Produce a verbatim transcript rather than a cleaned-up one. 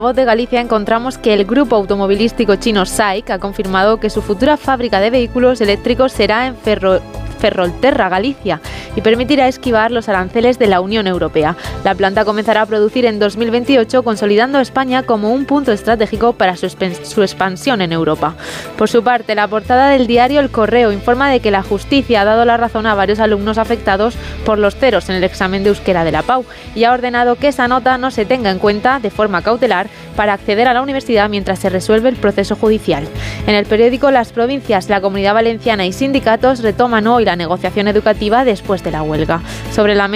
Voz de Galicia encontramos que el grupo automovilístico chino S A I C ha confirmado que su futura fábrica de vehículos eléctricos será en Ferro, Ferrolterra, Galicia, y permitirá esquivar los aranceles de la Unión Europea. La planta comenzará a producir en dos mil veintiocho, consolidando a España como un punto estratégico para su, su expansión en Europa. Por su parte, la portada del diario El Correo informa de que la justicia ha dado la razón a varios alumnos afectados por los ceros en el examen de euskera de la P A U y ha ordenado que esa nota no se tenga en cuenta de forma cautelar para acceder a la universidad mientras se resuelve el proceso judicial. En el periódico Las Provincias, la Comunidad Valenciana y sindicatos retoman hoy la negociación educativa después de la huelga. Sobre la